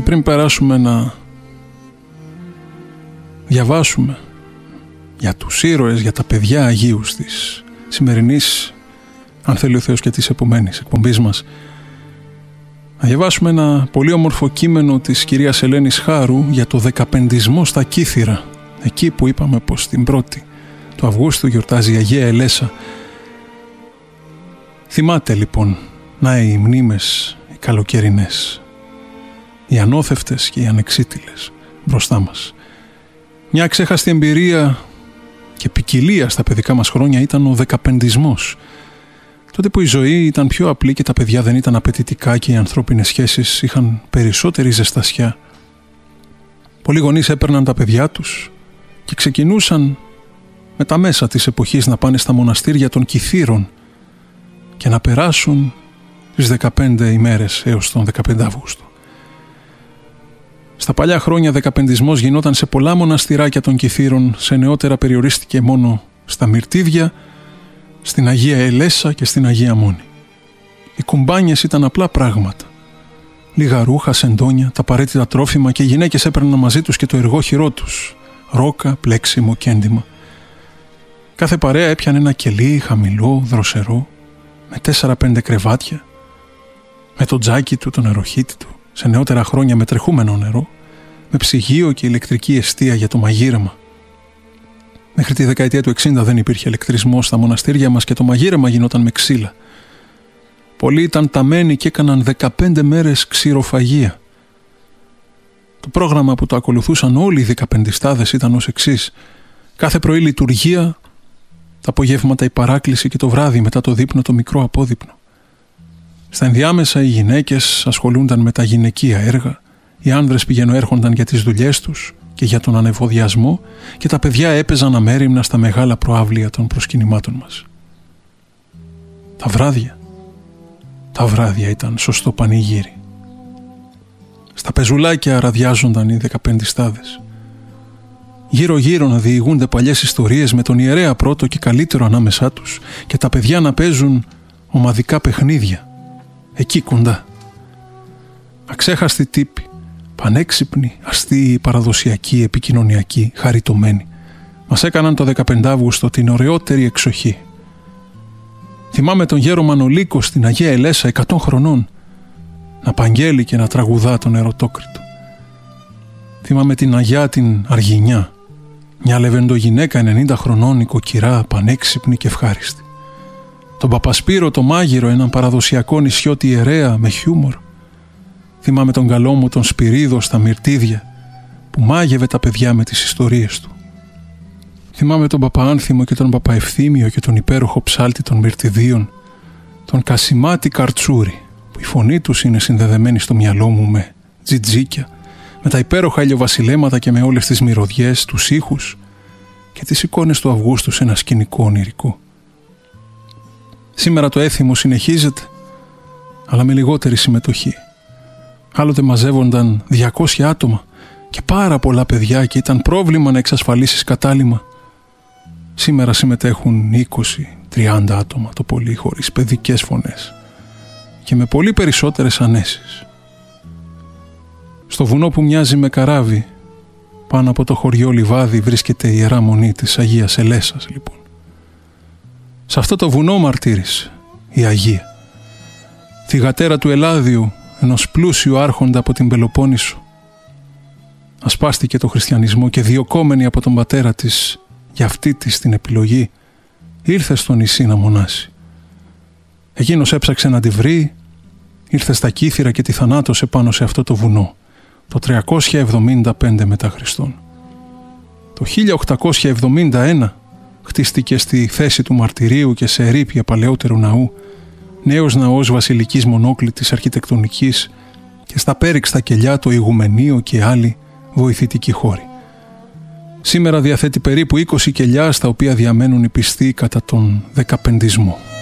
πριν περάσουμε να διαβάσουμε για τους ήρωες, για τα παιδιά Αγίους της σημερινής, αν θέλει ο Θεός και της επομένης εκπομπής μας, να διαβάσουμε ένα πολύ όμορφο κείμενο της κυρίας Ελένης Χάρου για το δεκαπεντισμό στα Κύθυρα, εκεί που είπαμε πως την 1η του Αυγούστου γιορτάζει η Αγία Ελέσα. Θυμάται λοιπόν να οι μνήμες, οι καλοκαιρινές, οι ανώθευτες και οι ανεξίτηλες μπροστά μας. Μια ξέχαστη εμπειρία και ποικιλία στα παιδικά μας χρόνια ήταν ο δεκαπεντισμός. Τότε που η ζωή ήταν πιο απλή και τα παιδιά δεν ήταν απαιτητικά και οι ανθρώπινες σχέσεις είχαν περισσότερη ζεστασιά. Πολλοί γονείς έπαιρναν τα παιδιά τους και ξεκινούσαν με τα μέσα της εποχής να πάνε στα μοναστήρια των Κυθύρων και να περάσουν τις 15 ημέρες έως τον 15 Αυγούστου. Στα παλιά χρόνια δεκαπεντισμός γινόταν σε πολλά μοναστηράκια των Κυθύρων, σε νεότερα περιορίστηκε μόνο στα Μυρτίδια, στην Αγία Ελέσα και στην Αγία Μόνη. Οι κουμπάνιες ήταν απλά πράγματα. Λίγα ρούχα, σεντόνια, τα απαραίτητα τρόφιμα και οι γυναίκες έπαιρναν μαζί τους και το εργόχειρό τους, ρόκα, πλέξιμο και έντυμα. Κάθε παρέα έπιανε ένα κελί χαμηλό, δροσερό, με 4-5 κρεβάτια, με το τζάκι του, τον νεροχύτη του, σε νεότερα χρόνια με τρεχούμενο νερό, με ψυγείο και ηλεκτρική εστία για το μαγείρεμα. Μέχρι τη δεκαετία του 60 δεν υπήρχε ηλεκτρισμός στα μοναστήρια μας και το μαγείρεμα γινόταν με ξύλα. Πολλοί ήταν ταμένοι και έκαναν 15 μέρες ξηροφαγία. Το πρόγραμμα που το ακολουθούσαν όλοι οι δεκαπεντιστάδες ήταν ως εξής: κάθε πρωί λειτουργία, τα απογεύματα η παράκληση και το βράδυ μετά το δείπνο το μικρό απόδειπνο. Στα ενδιάμεσα οι γυναίκες ασχολούνταν με τα γυναικεία έργα, οι άνδρες πηγαινοέρχονταν για τις δουλειές τους και για τον ανεφοδιασμό και τα παιδιά έπαιζαν αμέριμνα στα μεγάλα προαύλια των προσκυνημάτων μας. Τα βράδια ήταν σωστό πανηγύρι. Στα πεζουλάκια ραδιάζονταν οι δεκαπεντιστάδες. Γύρω-γύρω να διηγούνται παλιές ιστορίες με τον ιερέα πρώτο και καλύτερο ανάμεσά τους και τα παιδιά να παίζουν ομαδικά παιχνίδια, εκεί κοντά. Αξέχαστοι τύποι, πανέξυπνοι, αστείοι, παραδοσιακοί, επικοινωνιακοί, χαριτωμένοι, μας έκαναν το 15 Αύγουστο την ωραιότερη εξοχή. Θυμάμαι τον γέρο Μανολίκο στην Αγία Ελέσα 100 χρονών να παγγέλει και να τραγουδά τον Ερωτόκριτο. Θυμάμαι την Αγιά την Αργινιά, μια λεβεντογυναίκα 90 χρονών, οικοκυρά, πανέξυπνη και ευχάριστη. Τον Παπασπύρο το Μάγειρο, έναν παραδοσιακό νησιώτη ιερέα με χιούμορ. Θυμάμαι τον καλό μου τον Σπυρίδο στα Μυρτίδια που μάγευε τα παιδιά με τις ιστορίες του. Θυμάμαι τον Παπαάνθιμο και τον Παπαευθύμιο και τον υπέροχο ψάλτη των Μυρτιδίων, τον Κασιμάτη Καρτσούρη, που η φωνή τους είναι συνδεδεμένη στο μυαλό μου με τζιτζίκια, με τα υπέροχα ηλιοβασιλέματα και με όλες τις μυρωδιές, τους ήχους και τις εικόνες του Αυγούστου σε ένα σκηνικό ονειρικό. Σήμερα το έθιμο συνεχίζεται, αλλά με λιγότερη συμμετοχή. Άλλοτε μαζεύονταν 200 άτομα και πάρα πολλά παιδιά και ήταν πρόβλημα να εξασφαλίσεις κατάλημα. Σήμερα συμμετέχουν 20-30 άτομα το πολύ, χωρίς παιδικές φωνές και με πολύ περισσότερες ανέσεις. Στο βουνό που μοιάζει με καράβι, πάνω από το χωριό Λιβάδι, βρίσκεται η Ιερά Μονή της Αγίας Ελέσας λοιπόν. Σε αυτό το βουνό μαρτύρησε η Αγία, θυγατέρα του Ελλάδιου, ενός πλούσιου άρχοντα από την Πελοπόννησο. Ασπάστηκε το χριστιανισμό και διωκόμενη από τον πατέρα της για αυτή της την επιλογή, ήρθε στο νησί να μονάσει. Εκείνος έψαξε να τη βρει, ήρθε στα Κύθυρα και τη θανάτωσε πάνω σε αυτό το βουνό, το 375 μετά Χριστόν. Το 1871 χτίστηκε στη θέση του μαρτυρίου και σε ερείπια παλαιότερου ναού νέος ναός βασιλικής μονόκλητης αρχιτεκτονικής και στα πέριξτα κελιά το ηγουμενείο και άλλοι βοηθητικοί χώροι. Σήμερα διαθέτει περίπου 20 κελιά στα οποία διαμένουν οι πιστοί κατά τον δεκαπεντισμό.